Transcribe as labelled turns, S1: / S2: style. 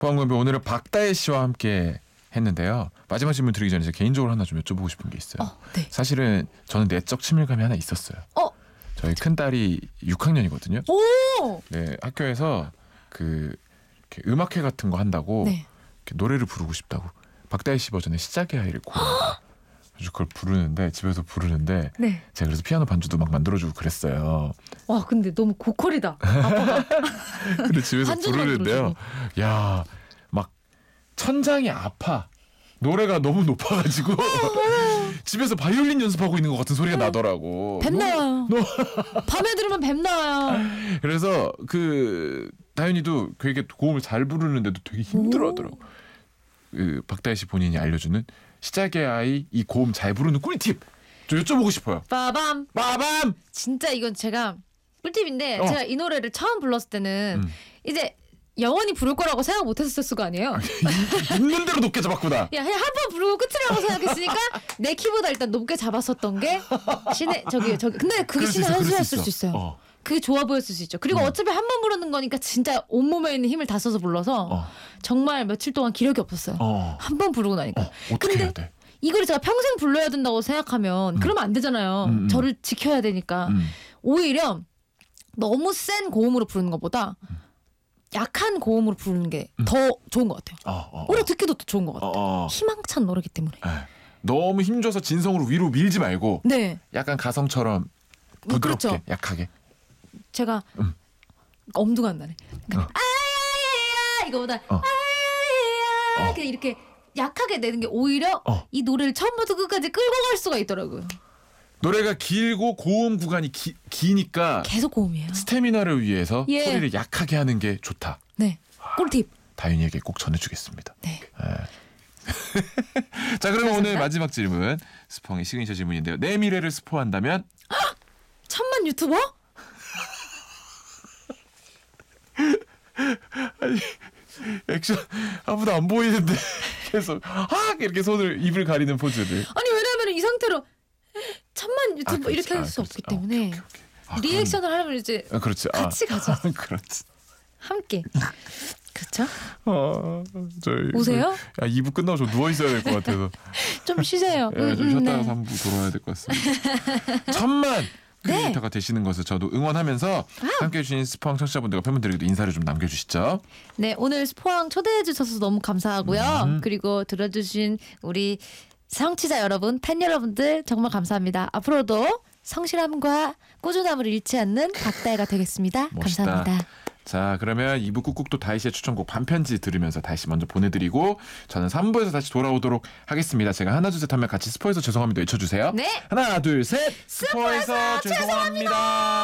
S1: 보안관배 오늘은 박다혜 씨와 함께 했는데요. 마지막 질문 드리기 전에 제가 개인적으로 하나 좀 여쭤보고 싶은 게 있어요.
S2: 네.
S1: 사실은 저는 내적 친밀감이 하나 있었어요. 저희 큰딸이 6학년이거든요.
S2: 오!
S1: 네, 학교에서 이렇게 음악회 같은 거 한다고
S2: 네.
S1: 이렇게 노래를 부르고 싶다고 박다혜 씨 버전의 시작의 아이를 고르는 그래서 그걸 부르는데 집에서 부르는데
S2: 네.
S1: 제가 그래서 피아노 반주도 막 만들어주고 그랬어요.
S2: 와, 근데 너무 고퀄이다. 아빠가.
S1: 근데 집에서
S2: 반주도
S1: 부르는데요. 야, 막 천장이 아파. 노래가 너무 높아가지고 집에서 바이올린 연습하고 있는 것 같은 소리가 나더라고.
S2: 뱀 나와요. 밤에 들으면 뱀 나와요.
S1: 그래서 다현이도 되게 고음을 잘 부르는데도 되게 힘들어하더라고. 박다혜 씨 본인이 알려주는 시작의 아이 이 고음 잘 부르는 꿀팁 좀 여쭤보고 싶어요.
S2: 빠밤.
S1: 빠밤.
S2: 진짜 이건 제가 꿀팁인데 제가 이 노래를 처음 불렀을 때는 이제 영원히 부를 거라고 생각 못했을 거 아니에요.
S1: 있는 대로 높게 잡았구나.
S2: 야, 그냥 한 번 부르고 끝이라고 생각했으니까 내 키보다 일단 높게 잡았었던 게 신의 저기 근데 그게 신의 한 수였을 수 있어요. 그게 좋아 보였을 수 있죠. 그리고 어차피 한 번 부르는 거니까 진짜 온몸에 있는 힘을 다 써서 불러서 정말 며칠 동안 기력이 없었어요. 한 번 부르고 나니까.
S1: 어떻게 해야 돼?
S2: 이걸 제가 평생 불러야 된다고 생각하면 그러면 안 되잖아요. 저를 지켜야 되니까. 오히려 너무 센 고음으로 부르는 것보다 약한 고음으로 부르는 게 더 좋은 것 같아요. 오히려 듣기도 더 좋은 것 같아요. 희망찬 노래기 때문에.
S1: 너무 힘줘서 진성으로 위로 밀지 말고
S2: 네.
S1: 약간 가성처럼 부드럽게
S2: 그렇죠.
S1: 약하게.
S2: 제가 엄두가 안 나네. 그러니까 아야야야 이거보다 아야야야 그냥 이렇게 약하게 내는 게 오히려 이 노래를 처음부터 끝까지 끌고 갈 수가 있더라고요.
S1: 노래가 길고 고음 구간이 기니까
S2: 계속 고음이에요.
S1: 스태미나를 위해서
S2: 예.
S1: 소리를 약하게 하는 게 좋다.
S2: 네. 꿀팁.
S1: 다윤이에게 꼭 전해주겠습니다.
S2: 네.
S1: 자, 그럼
S2: 감사합니다.
S1: 오늘 마지막 질문 스펑의 시그니처 질문인데요. 내 미래를 스포한다면?
S2: 1000만 유튜버?
S1: 아니, 액션 아무도 안 보이는데 계속 이렇게 입을 가리는 포즈를.
S2: 아니 왜냐면 이 상태로 1000만 유튜버 이렇게 할 수 없기 때문에 리액션을 하려면 이제
S1: 그렇지.
S2: 같이 가죠.
S1: 그렇지.
S2: 함께. 그렇죠?
S1: 저희
S2: 우세요?
S1: 2부 끝나고 좀 누워 있어야 될 것 같아서.
S2: 좀 쉬세요.
S1: 좀 쉬었다가
S2: 네.
S1: 3부 돌아야 될 것 같습니다. 1000만 크리에이터가 되시는 것을 저도 응원하면서 함께해 주신 스포왕 청취자분들과 팬분들에게도 인사를 좀 남겨주시죠.
S2: 네, 오늘 스포왕 초대해 주셔서 너무 감사하고요. 그리고 들어주신 우리 청취자 여러분, 팬 여러분들 정말 감사합니다. 앞으로도 성실함과 꾸준함을 잃지 않는 박다혜가 되겠습니다.
S1: 멋있다.
S2: 감사합니다.
S1: 자, 그러면 2부 꾹꾹도 다희 씨의 추천곡 반편지 들으면서 다희 씨 먼저 보내드리고 저는 3부에서 다시 돌아오도록 하겠습니다. 제가 하나 둘 셋 하면 같이 스포에서 죄송합니다 외쳐주세요.
S2: 네.
S1: 하나 둘 셋 스포에서 죄송합니다.